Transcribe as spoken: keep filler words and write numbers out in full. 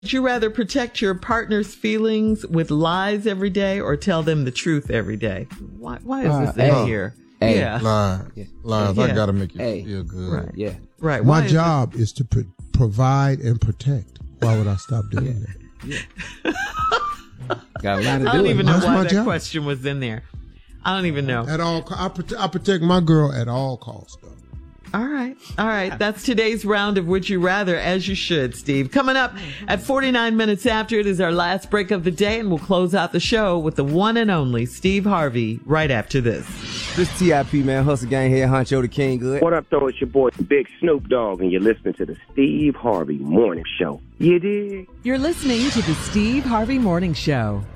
Would you rather protect your partner's feelings with lies every day or tell them the truth every day? Why, why is this uh, in hey, here? Hey, yeah. Lies. Yeah. Lies. Yeah. I got to make you hey. feel good. Right. Yeah. Right. My is job this? is to pro- provide and protect. Why would I stop doing yeah. that? Yeah. got a lot to do. I don't even know That's why that job. question was in there. I don't even know. At all, I, prote- I protect my girl at all costs, though. All right. All right. That's today's round of Would You Rather, as you should, Steve. Coming up at forty-nine minutes after, it is our last break of the day, and we'll close out the show with the one and only Steve Harvey right after this. This T I P, man. Hustle Gang here. Honcho the King Good. What up, though? It's your boy, Big Snoop Dogg, and you're listening to the Steve Harvey Morning Show. You dig? You're listening to the Steve Harvey Morning Show.